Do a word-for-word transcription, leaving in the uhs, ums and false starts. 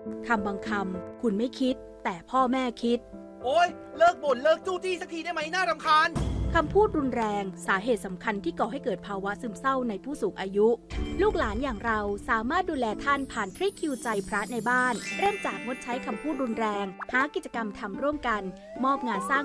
คำบางคำคุณไม่คิดแต่พ่อแม่คิดโอ๊ยเลิกบ่นเลิกจู้จี้สักทีได้ไหมน่ารำคาญคำพูดรุนแรงสาเหตุสำคัญที่ก่อให้เกิดภาวะซึมเศร้าในผู้สูงอายุลูกหลานอย่างเราสามารถดูแลท่านผ่านทริคคิวใจพระในบ้านเริ่มจากงดใช้คำพูดรุนแรงหากิจกรรมทำร่วมกันมอบงานสร้าง